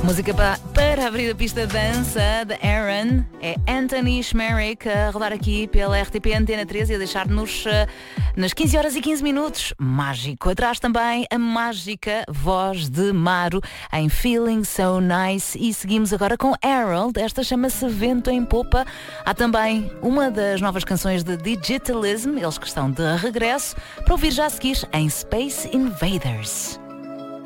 Música para abrir a pista de dança de Aaron. É Anthony Schmerich a rodar aqui pela RTP Antena 13 e a deixar-nos nas 15 horas e 15 minutos. Mágico. Atrás também a mágica voz de Maru em Feeling So Nice. E seguimos agora com Harold. Esta chama-se Vento em Popa. Há também uma das novas canções de Digitalism, eles que estão de regresso, para ouvir já a seguir em Space Invaders.